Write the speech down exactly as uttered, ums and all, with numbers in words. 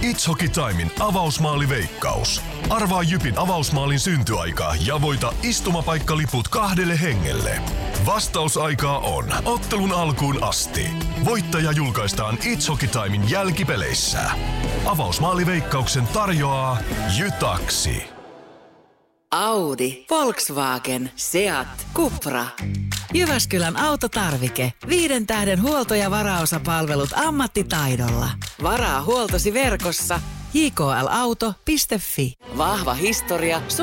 It's Hockey Timein avausmaaliveikkaus. Arvaa Jypin avausmaalin syntyaikaa ja voita istumapaikkaliput kahdelle hengelle. Vastausaikaa on ottelun alkuun asti. Voittaja julkaistaan It's Hockey Timein jälkipeleissä. Avausmaaliveikkauksen tarjoaa Jytaksi. Audi, Volkswagen, Seat, Cupra. Jyväskylän autotarvike. Viiden tähden huolto- ja varaosapalvelut ammattitaidolla. Varaa huoltosi verkossa. j k l auto piste f i. Vahva historia.